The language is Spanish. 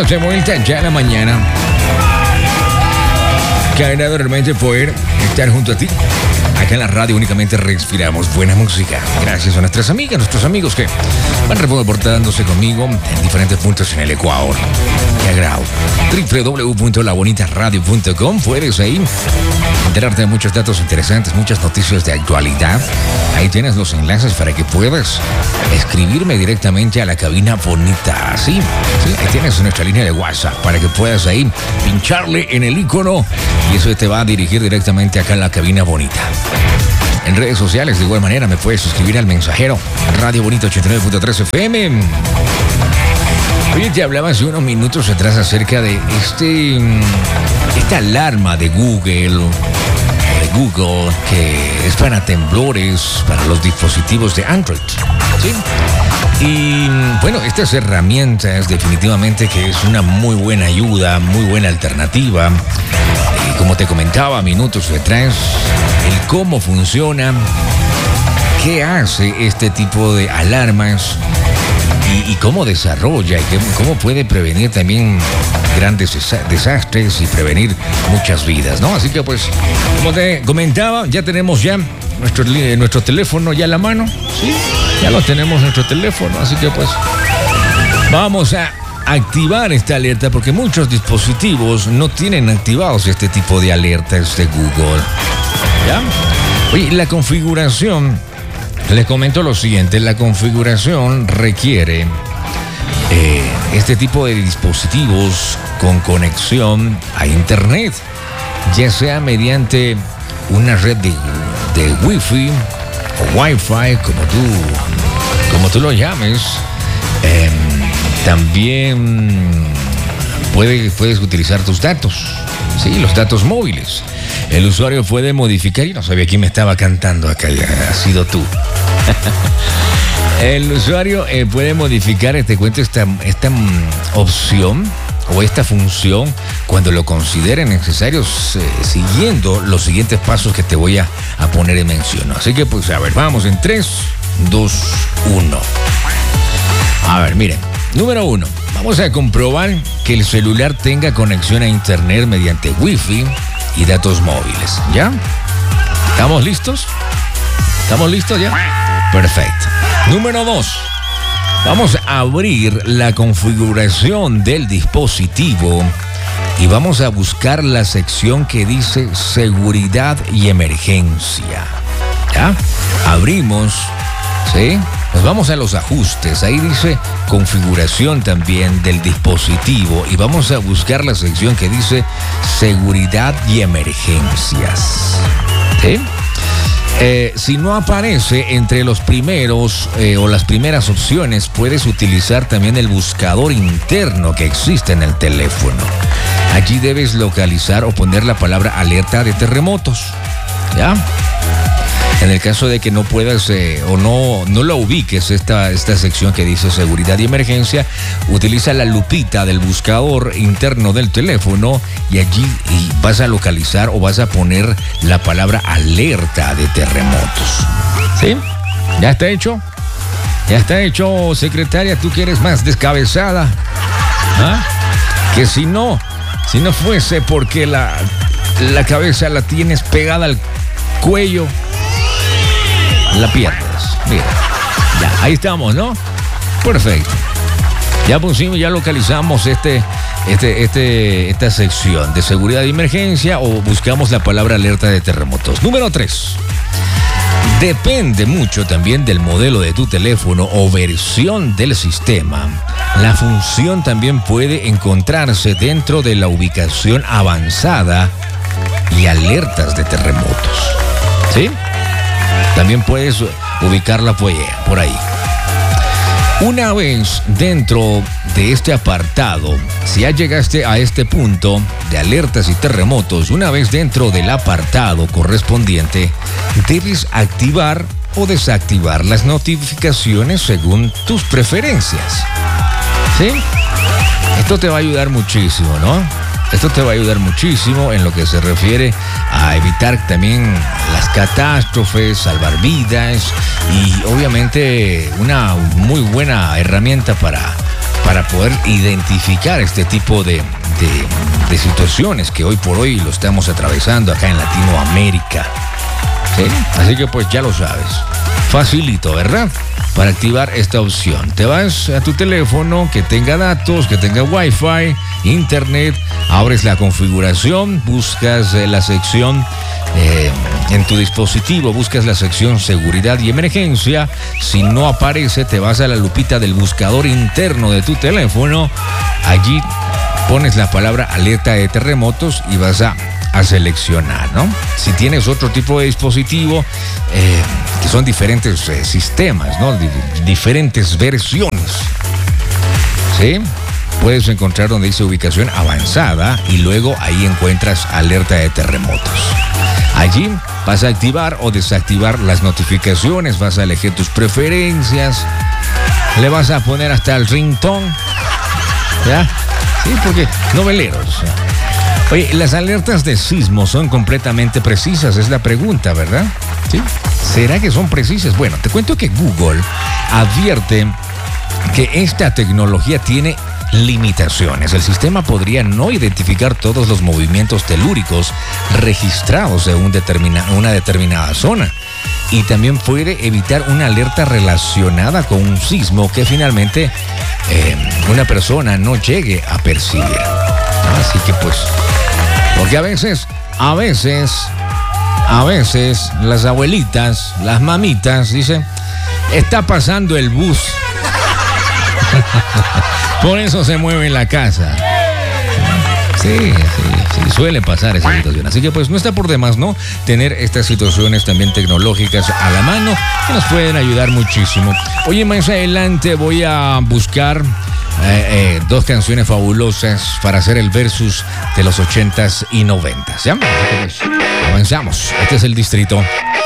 Estamos de vuelta ya en la mañana. Qué agradable realmente poder estar junto a ti. Acá en la radio únicamente respiramos buena música. Gracias a nuestras amigas, nuestros amigos que van reportándose conmigo en diferentes puntos en el Ecuador. Qué agrado. www.labonitaradio.com. Puedes ahí enterarte de muchos datos interesantes, muchas noticias de actualidad. Ahí tienes los enlaces para que puedas escribirme directamente a la cabina bonita. Sí, ahí tienes nuestra línea de WhatsApp para que puedas ahí pincharle en el icono y eso te va a dirigir directamente acá en la cabina bonita. En redes sociales, de igual manera, me puedes suscribir al mensajero Radio Bonita 89.3 FM. Oye, te hablaba hace unos minutos atrás acerca de esta alarma de Google, que es para temblores, para los dispositivos de Android. ¿Sí? Y bueno, estas herramientas definitivamente que es una muy buena ayuda, muy buena alternativa. Y como te comentaba minutos atrás, el cómo funciona, qué hace este tipo de alarmas y cómo desarrolla y cómo puede prevenir también grandes desastres y prevenir muchas vidas, ¿no? Así que pues, como te comentaba, ya tenemos ya nuestro teléfono ya a la mano, ¿sí? Ya lo tenemos nuestro teléfono, así que pues vamos a activar esta alerta porque muchos dispositivos no tienen activados este tipo de alertas de Google. ¿Ya? Oye, la configuración, les comento lo siguiente, la configuración requiere este tipo de dispositivos con conexión a internet, ya sea mediante una red de Wi-Fi o Wi-Fi, como tú lo llames. También puedes utilizar tus datos, sí, los datos móviles. El usuario puede modificar, y no sabía quién me estaba cantando acá, ha sido tú. El usuario puede modificar, te cuento, esta opción o esta función cuando lo considere necesario, siguiendo los siguientes pasos que te voy a poner en mención. Así que pues a ver, vamos en 3, 2, 1. A ver, miren. Número 1, vamos a comprobar que el celular tenga conexión a internet mediante Wi-Fi y datos móviles, ¿ya? ¿Estamos listos? ¿Estamos listos ya? Perfecto. Número 2, vamos a abrir la configuración del dispositivo y vamos a buscar la sección que dice seguridad y emergencia, ¿ya? Abrimos, ¿sí? Nos vamos a los ajustes, ahí dice configuración también del dispositivo y vamos a buscar la sección que dice seguridad y emergencias. ¿Sí? Si no aparece entre los primeros o las primeras opciones, puedes utilizar también el buscador interno que existe en el teléfono. Allí debes localizar o poner la palabra alerta de terremotos, ¿ya? En el caso de que no puedas o no la ubiques esta sección que dice seguridad y emergencia, utiliza la lupita del buscador interno del teléfono y allí vas a localizar o vas a poner la palabra alerta de terremotos. ¿Sí? ¿Ya está hecho? ¿Ya está hecho, secretaria? ¿Tú que eres más descabezada? ¿Ah? Que si no fuese porque la cabeza la tienes pegada al cuello, la pierdes. Mira, ya, ahí estamos, ¿no? Perfecto. Ya pusimos, ya localizamos esta sección de seguridad de emergencia o buscamos la palabra alerta de terremotos. Número 3. Depende mucho también del modelo de tu teléfono o versión del sistema. La función también puede encontrarse dentro de la ubicación avanzada y alertas de terremotos. ¿Sí? También puedes ubicarla por ahí. Una vez dentro de este apartado, si ya llegaste a este punto de alertas y terremotos, una vez dentro del apartado correspondiente, debes activar o desactivar las notificaciones según tus preferencias. ¿Sí? Esto te va a ayudar muchísimo, ¿no? Esto te va a ayudar muchísimo en lo que se refiere a evitar también las catástrofes, salvar vidas y obviamente una muy buena herramienta para poder identificar este tipo de situaciones que hoy por hoy lo estamos atravesando acá en Latinoamérica. ¿Sí? Así que pues ya lo sabes. Facilito, ¿verdad? Para activar esta opción. Te vas a tu teléfono que tenga datos, que tenga Wi-Fi, internet, abres la configuración, buscas la sección en tu dispositivo, buscas la sección seguridad y emergencia. Si no aparece, te vas a la lupita del buscador interno de tu teléfono. Allí pones la palabra alerta de terremotos y vas a seleccionar, ¿no? Si tienes otro tipo de dispositivo, que son diferentes sistemas, ¿no? Diferentes versiones, ¿sí? Puedes encontrar donde dice ubicación avanzada y luego ahí encuentras alerta de terremotos. Allí vas a activar o desactivar las notificaciones, vas a elegir tus preferencias, le vas a poner hasta el ringtone, ¿ya? Sí, porque noveleros. Oye, las alertas de sismo son completamente precisas, es la pregunta, ¿verdad? ¿Sí? ¿Será que son precisas? Bueno, te cuento que Google advierte que esta tecnología tiene limitaciones. El sistema podría no identificar todos los movimientos telúricos registrados en una determinada zona. Y también puede evitar una alerta relacionada con un sismo que finalmente una persona no llegue a percibir. Así que pues, porque a veces las abuelitas, las mamitas dicen, está pasando el bus. Por eso se mueve en la casa. Sí, suele pasar esa situación. Así que pues no está por demás, ¿no? Tener estas situaciones también tecnológicas a la mano que nos pueden ayudar muchísimo. Oye, más adelante voy a buscar dos canciones fabulosas para hacer el versus de los 80s y 90s, ¿ya? Avanzamos. Este es el Distrito.